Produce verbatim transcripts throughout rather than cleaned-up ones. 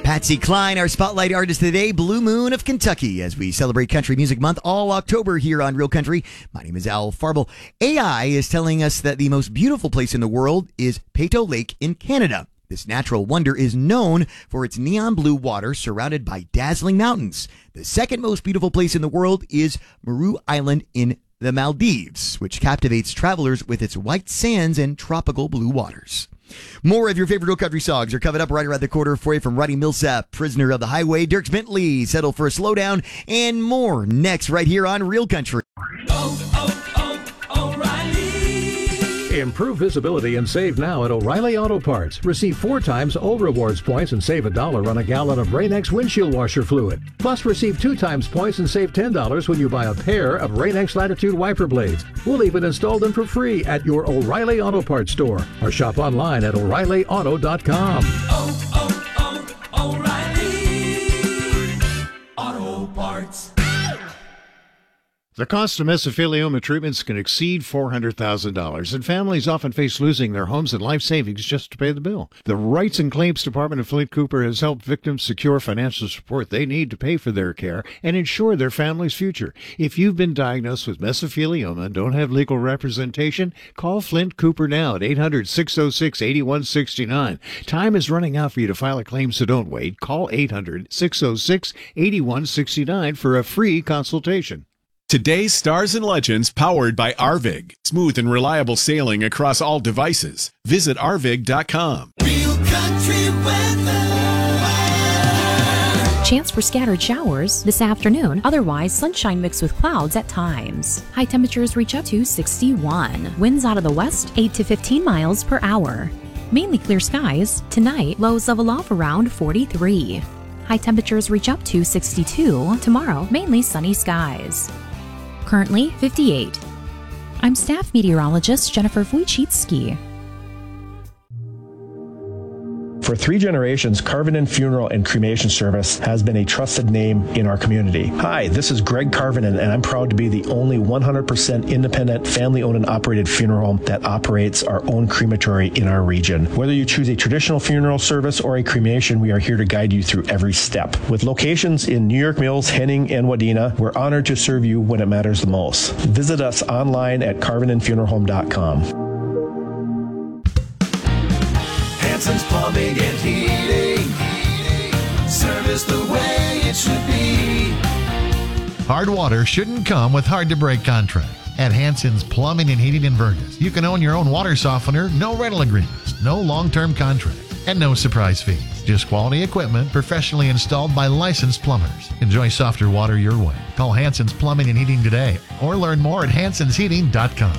Patsy Cline, our spotlight artist today, Blue Moon of Kentucky, as we celebrate Country Music Month all October here on Real Country. My name is Al Farble. A I is telling us that the most beautiful place in the world is Peyto Lake in Canada. This natural wonder is known for its neon blue water surrounded by dazzling mountains. The second most beautiful place in the world is Maru Island in the Maldives, which captivates travelers with its white sands and tropical blue waters. More of your favorite Real Country songs are coming up right around the corner for you, from Roddy Millsap, Prisoner of the Highway, Dierks Bentley, Settle for a Slowdown, and more next right here on Real Country. Oh, oh, oh, O'Reilly. Improve visibility and save now at O'Reilly Auto Parts. Receive four times O Rewards points and save a dollar on a gallon of Rain-X windshield washer fluid. Plus, receive two times points and save ten dollars when you buy a pair of Rain-X Latitude wiper blades. We'll even install them for free at your O'Reilly Auto Parts store or shop online at O'Reilly Auto dot com. Oh, oh, oh, O'Reilly Auto Parts. The cost of mesothelioma treatments can exceed four hundred thousand dollars, and families often face losing their homes and life savings just to pay the bill. The Rights and Claims Department of Flint Cooper has helped victims secure financial support they need to pay for their care and ensure their family's future. If you've been diagnosed with mesothelioma and don't have legal representation, call Flint Cooper now at eight hundred, six oh six, eight one six nine. Time is running out for you to file a claim, so don't wait. Call eight hundred, six oh six, eight one six nine for a free consultation. Today's Stars and Legends, powered by Arvig. Smooth and reliable sailing across all devices. Visit arvig dot com. Real Country weather. Chance for scattered showers this afternoon. Otherwise, sunshine mixed with clouds at times. High temperatures reach up to sixty-one. Winds out of the west, eight to fifteen miles per hour. Mainly clear skies. Tonight, lows level off around forty-three. High temperatures reach up to sixty-two. Tomorrow, mainly sunny skies. Currently fifty-eight. I'm staff meteorologist Jennifer Wojcicki. For three generations, Carvinen Funeral and Cremation Service has been a trusted name in our community. Hi, this is Greg Carvinen, and I'm proud to be the only one hundred percent independent, family-owned and operated funeral home that operates our own crematory in our region. Whether you choose a traditional funeral service or a cremation, we are here to guide you through every step. With locations in New York Mills, Henning, and Wadena, we're honored to serve you when it matters the most. Visit us online at carvinen funeral home dot com. Hanson's Plumbing and Heating. Service the way it should be. Hard water shouldn't come with hard-to-break contracts. At Hanson's Plumbing and Heating in Vergas, you can own your own water softener, no rental agreements, no long-term contracts, and no surprise fees. Just quality equipment professionally installed by licensed plumbers. Enjoy softer water your way. Call Hanson's Plumbing and Heating today or learn more at hansons heating dot com.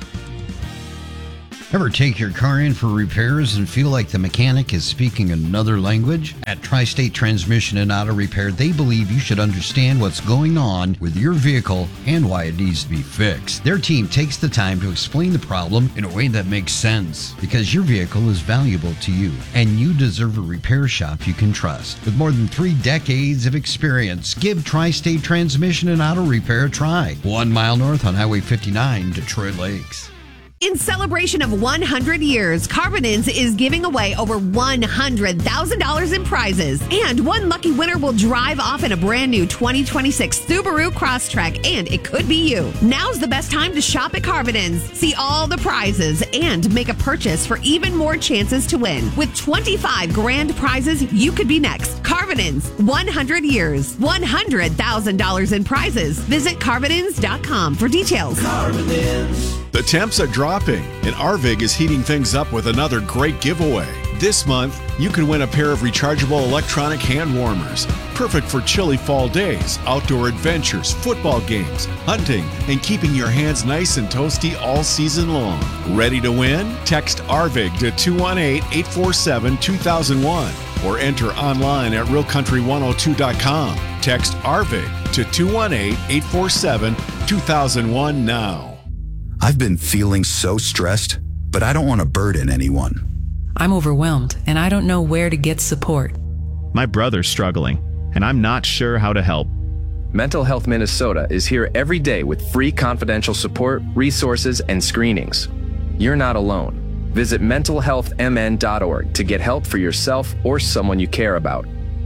Ever take your car in for repairs and feel like the mechanic is speaking another language? At Tri-State Transmission and Auto Repair, they believe you should understand what's going on with your vehicle and why it needs to be fixed. Their team takes the time to explain the problem in a way that makes sense, because your vehicle is valuable to you, and you deserve a repair shop you can trust. With more than three decades of experience, give Tri-State Transmission and Auto Repair a try. One mile north on Highway fifty-nine, Detroit Lakes. In celebration of one hundred years, Carvinens is giving away over one hundred thousand dollars in prizes. And one lucky winner will drive off in a brand new twenty twenty-six Subaru Crosstrek, and it could be you. Now's the best time to shop at Carvinens. See all the prizes and make a purchase for even more chances to win. With twenty-five grand prizes, you could be next. Carvinens, one hundred years, one hundred thousand dollars in prizes. Visit carvinens dot com for details. Carvinens. The temps are dropping, and Arvig is heating things up with another great giveaway. This month, you can win a pair of rechargeable electronic hand warmers. Perfect for chilly fall days, outdoor adventures, football games, hunting, and keeping your hands nice and toasty all season long. Ready to win? Text Arvig to two one eight, eight four seven, two thousand one or enter online at real country one oh two dot com. Text Arvig to two one eight, eight four seven, two thousand one now. I've been feeling so stressed, but I don't want to burden anyone. I'm overwhelmed, and I don't know where to get support. My brother's struggling, and I'm not sure how to help. Mental Health Minnesota is here every day with free confidential support, resources, and screenings. You're not alone. Visit mental health m n dot org to get help for yourself or someone you care about.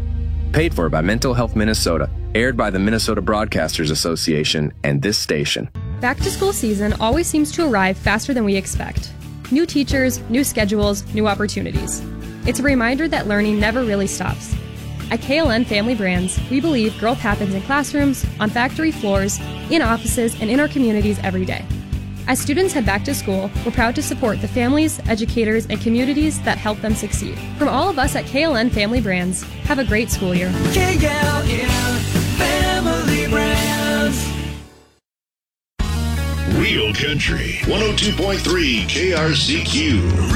Paid for by Mental Health Minnesota. Aired by the Minnesota Broadcasters Association and this station. Back to school season always seems to arrive faster than we expect. New teachers, new schedules, new opportunities. It's a reminder that learning never really stops. At K L N Family Brands, we believe growth happens in classrooms, on factory floors, in offices, and in our communities every day. As students head back to school, we're proud to support the families, educators, and communities that help them succeed. From all of us at K L N Family Brands, have a great school year. K L N Family Brands. Real Country one oh two point three K R C Q.